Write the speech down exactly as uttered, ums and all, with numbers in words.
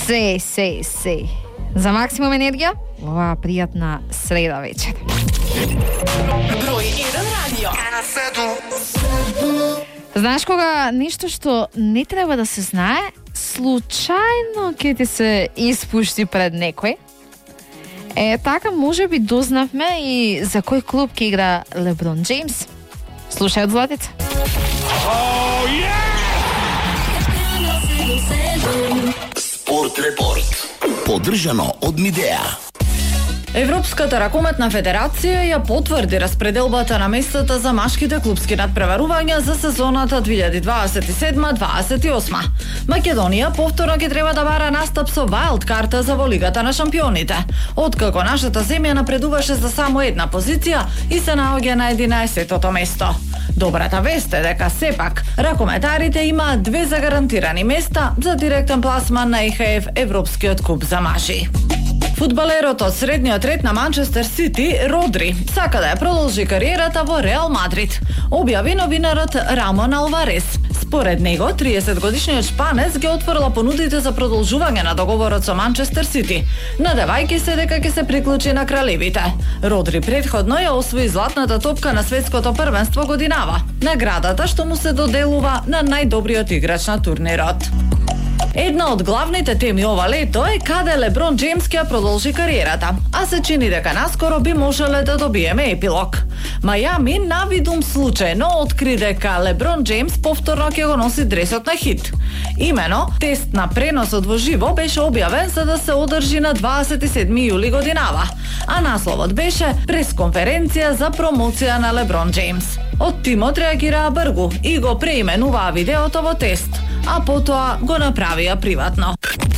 Се, се, се. За максимум енергија, оваа пријатна среда вечер. Број еден радио. Знаеш кога нешто што не треба да се знае, случајно ќе ти се испушти пред некој? Е, така може би дознавме и за кој клуб ќе игра Леброн Джеймс. Слушај од Златица. Oh, yeah! Спорт репорт. Поддржано од Мидеа. Европската ракометна федерација ја потврди распределбата на местата за машките клупски надпреварувања за сезоната две илјади дваесет и седма дваесет и осма. Македонија повторно ќе треба да бара настап со вајлд карта за во Лигата на шампионите, откако нашата земја напредуваше за само една позиција и се наоѓа на единаесеттото место. Добрата вест е дека сепак ракометарите имаат две загарантирани места за директен пласман на И Х Ф Европскиот куп за мажи. Фудбалерот од средниот ред на Манчестер Сити, Родри, сака да ја продолжи кариерата во Реал Мадрид, објави новинарот Рамон Алварес. Според него, триесетгодишниот шпанец ги отворила понудите за продолжување на договорот со Манчестер Сити, надевајќи се дека ќе се приклучи на кралевите. Родри претходно ја освои златната топка на светското првенство годинава, наградата што му се доделува на најдобриот играч на турнирот. Една од главните теми ова лето е каде Леброн Джеймс ќе продолжи кариерата, а се чини дека наскоро би можеле да добиеме епилог. Мајами навидум случајно откри дека Леброн Джеймс повторно ќе го носи дресот на хит. Имено, тест на преносот во живо беше објавен за да се одржи на дваесет и седми јули годинава, а насловот беше пресконференција за промоција на Леброн Джеймс. Од тимот реагираа бргу и го преименуваа видеото во тест, а потоа го направија приватно.